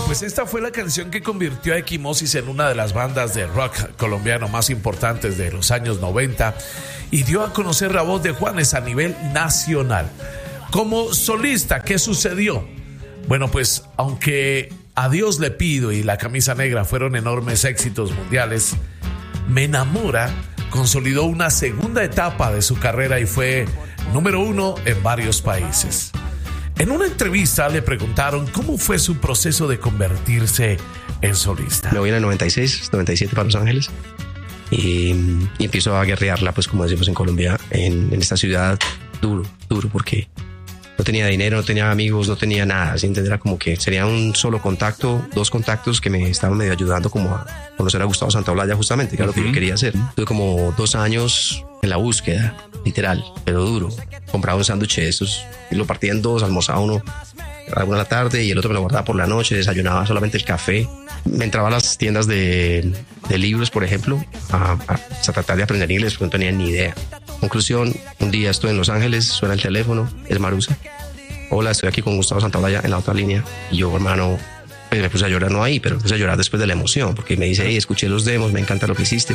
Pues esta fue la canción que convirtió a Equimosis en una de las bandas de rock colombiano más importantes de los años 90 y dio a conocer la voz de Juanes a nivel nacional. Como solista, ¿qué sucedió? Bueno, pues aunque A Dios le pido y La camisa negra fueron enormes éxitos mundiales, Me enamora consolidó una segunda etapa de su carrera y fue número 1 en varios países. En una entrevista le preguntaron cómo fue su proceso de convertirse en solista. Me voy en el 96, 97 para Los Ángeles y empiezo a guerrearla, pues como decimos en Colombia, en esta ciudad duro, porque no tenía dinero, no tenía amigos, no tenía nada, ¿sí? Era como que sería un solo contacto, 2 contactos que me estaban medio ayudando como a conocer a Gustavo Santaolalla justamente, que era lo que yo quería hacer. Tuve como 2 años en la búsqueda, literal, pero duro. Compraba un sándwich de estos y lo partía en 2, almorzaba uno a la tarde y el otro me lo guardaba por la noche, desayunaba solamente el café. Me entraba a las tiendas de libros, por ejemplo, a tratar de aprender inglés porque no tenía ni idea. Conclusión, un día estoy en Los Ángeles, suena el teléfono, es Marusa. Hola, estoy aquí con Gustavo Santaolalla en la otra línea. Y yo, hermano, pues me puse a llorar, no ahí, pero me puse a llorar después de la emoción, porque me dice, hey, escuché los demos, me encanta lo que hiciste.